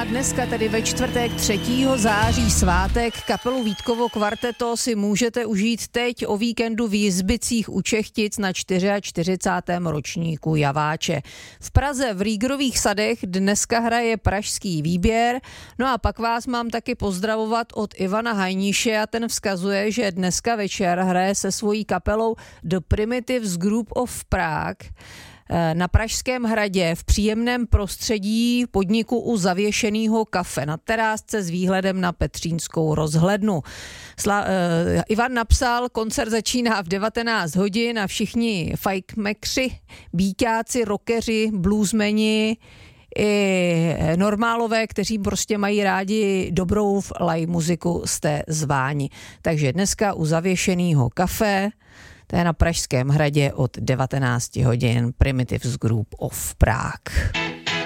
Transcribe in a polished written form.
má dneska, tedy ve čtvrtek 3. září svátek. Kapelu Vítkovo kvarteto si můžete užít teď o víkendu v Jizbicích u Čechtic na 44. ročníku Javáče. V Praze v Rýgrových sadech dneska hraje Pražský výběr. No a pak vás mám taky pozdravovat od Ivana Hajníše a ten vzkazuje, že dneska večer hraje se svojí kapelou The Primitives Group of Prague na Pražském hradě v příjemném prostředí podniku u zavěšeného kafe na terásce s výhledem na Petřínskou rozhlednu. Ivan napsal, koncert začíná v 19 hodin a všichni fajkmekři, bíťáci, rockeři, bluesmeni i normálové, kteří prostě mají rádi dobrou live muziku, jste zváni. Takže dneska u zavěšeného kafe, to je na Pražském hradě od 19 hodin, Primitives Group of Prague.